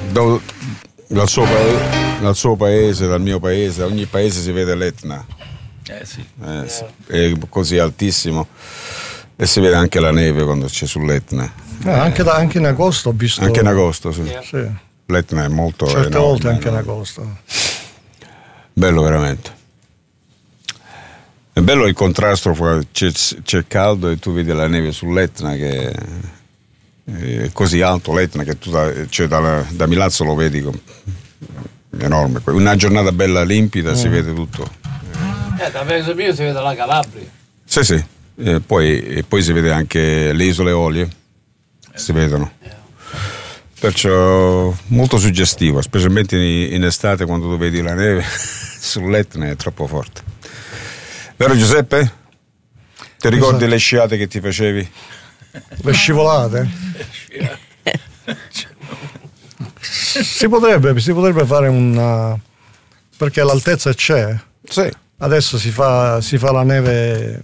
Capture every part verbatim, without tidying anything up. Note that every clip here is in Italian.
Do, dal, suo paese, dal suo paese, dal mio paese, da ogni paese si vede l'Etna. Eh sì. Eh, sì. È così altissimo e si vede anche la neve quando c'è sull'Etna. Eh, anche, da, anche in agosto ho visto. Anche in agosto, sì. Yeah. Sì. L'Etna è molto certe enorme, volte anche no? in agosto. Bello veramente. È bello il contrasto fra c'è, c'è caldo e tu vedi la neve sull'Etna che è così alto l'Etna che tu da, cioè da, da Milazzo lo vedi com- enorme. Una giornata bella limpida, mm. si vede tutto. Eh, da verso mio si vede la Calabria. Sì, sì. E poi, e poi si vede anche le isole Olie, si vedono. Perciò molto suggestivo, specialmente in, in estate quando tu vedi la neve sull'Etna è troppo forte. Vero Giuseppe? Ti ricordi esatto. le sciate che ti facevi? Le scivolate? si potrebbe, si potrebbe fare una, perché l'altezza c'è. Sì. Adesso si fa, si fa la neve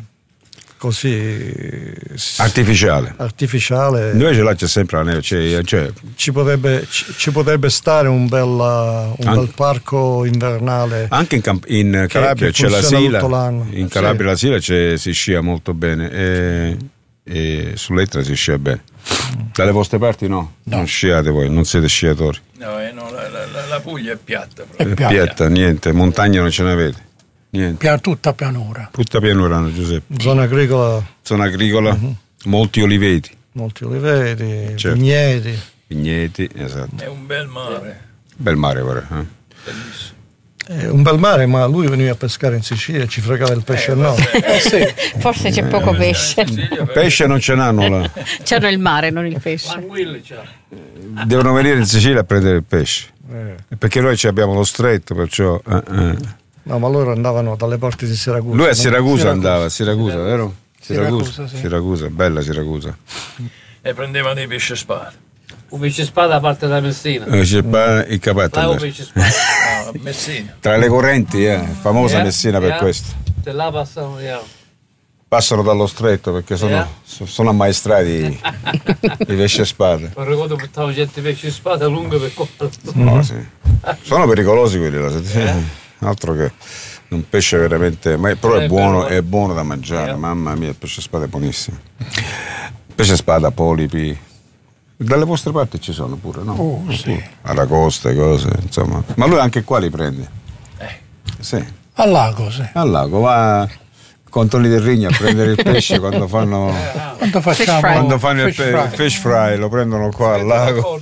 così artificiale. artificiale. Invece là c'è sempre la neve. C'è, c'è. Ci, potrebbe, ci, ci potrebbe stare un bel, un An- bel parco invernale. Anche in, Camp- in Calabria che, che c'è la Sila. In Calabria sì. la Sila c'è, si scia molto bene. E, e sull'Etna si scia bene. Dalle vostre parti no? no. Non sciate voi, non siete sciatori. No, eh, no la, la, la Puglia è piatta. È piatta. piatta, niente. Montagna non ce n'avete. Niente. Pia, tutta pianura. Tutta pianura, Giuseppe. Zona agricola. Zona agricola, uh-huh. molti oliveti. Molti oliveti, certo. vigneti. Vigneti, esatto. È un bel mare. Bel mare, guarda. Eh? Bellissimo. È un bel mare, ma lui veniva a pescare in Sicilia e ci fregava il pesce eh, no. Eh, sì. Forse c'è poco eh, pesce. Sicilia, pesce non ce n'hanno là. C'hanno il mare, non il pesce. Devono venire in Sicilia a prendere il pesce. Eh. Perché noi ci abbiamo lo stretto, perciò. Eh, eh. No, ma loro andavano dalle porte di Siracusa. Lui a Siracusa, Siracusa. andava, a Siracusa, vero? Siracusa, Siracusa, sì. Siracusa, bella Siracusa. E prendeva dei pesce spada. Un pesce spada parte da Messina. Un pesce spada in Capetta. Là un pesce spada. No, Messina. Tra le correnti, eh, famosa yeah, Messina per yeah. questo. Te là passano, yeah. Passano dallo stretto perché sono, yeah. sono ammaestrati i, i pesce spada. Mi ricordo che portavo gente pesce spada lungo per quello. No, sì. Sono pericolosi quelli là. Yeah. Altro che un pesce veramente, ma è, però è buono, è buono da mangiare, yeah. mamma mia, il pesce spada è buonissimo. Pesce spada, polipi, dalle vostre parti ci sono pure, no? Oh, sì. Aragoste, cose, insomma. Ma lui anche qua li prende? Eh. Sì. Al lago, sì. Al lago, va con Toni del Rigno a prendere il pesce quando fanno quando facciamo quando fanno fish il pe- fry. fish fry, lo prendono qua al lago.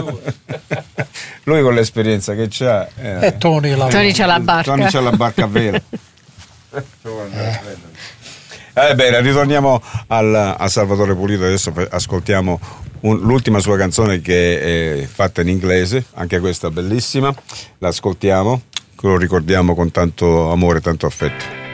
Lui con l'esperienza che c'ha eh, e Toni, la Toni c'ha la barca Toni c'ha la barca a vela. eh. eh bene, ritorniamo al, a Salvatore Pulito. Adesso ascoltiamo un, l'ultima sua canzone che è fatta in inglese, anche questa bellissima, l'ascoltiamo, lo ricordiamo con tanto amore e tanto affetto.